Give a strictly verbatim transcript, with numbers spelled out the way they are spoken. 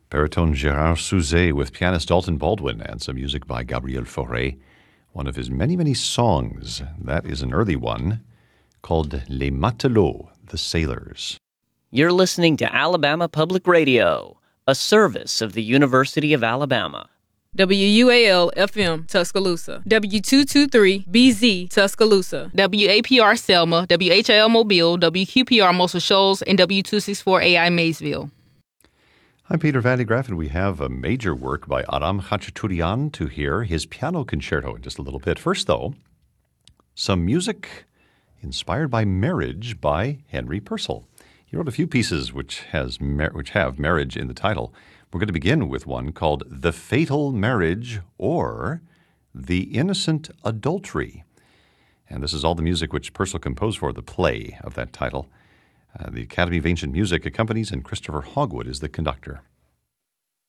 Baritone Gérard Souzet with pianist Dalton Baldwin and some music by Gabriel Fauré. One of his many, many songs. That is an early one called Les Matelots, the Sailors. You're listening to Alabama Public Radio, a service of the University of Alabama. W U A L F M Tuscaloosa, W two twenty-three B Z Tuscaloosa, W A P R Selma, W H L Mobile, W Q P R Muscle Shoals, and W two sixty-four A I Maysville. I'm Peter Van de Graaff, and we have a major work by Aram Khachaturian to hear, his piano concerto in just a little bit. First, though, some music inspired by marriage by Henry Purcell. He wrote a few pieces which has mar- which have marriage in the title. We're going to begin with one called The Fatal Marriage or The Innocent Adultery. And this is all the music which Purcell composed for the play of that title. Uh, the Academy of Ancient Music accompanies, and Christopher Hogwood is the conductor.